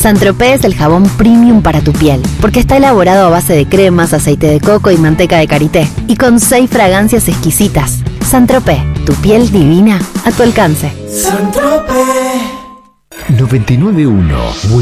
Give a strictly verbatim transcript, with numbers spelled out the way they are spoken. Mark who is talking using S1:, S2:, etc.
S1: Saint-Tropez es el jabón premium para tu piel, porque está elaborado a base de cremas, aceite de coco y manteca de karité, y con seis fragancias exquisitas. Saint-Tropez, tu piel divina a tu alcance.
S2: Saint-Tropez
S3: noventa y nueve punto uno